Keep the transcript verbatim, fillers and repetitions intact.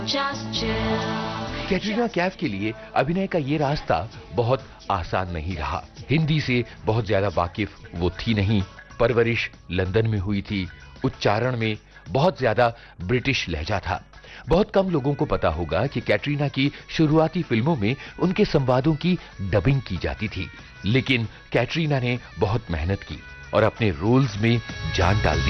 कैटरीना कैफ के लिए अभिनय का ये रास्ता बहुत आसान नहीं रहा। हिंदी से बहुत ज्यादा वाकिफ वो थी नहीं, परवरिश लंदन में हुई थी, उच्चारण में बहुत ज्यादा ब्रिटिश लहजा था। बहुत कम लोगों को पता होगा कि कैटरीना की शुरुआती फिल्मों में उनके संवादों की डबिंग की जाती थी, लेकिन कैटरीना ने बहुत मेहनत की और अपने रोल्स में जान डाल दी।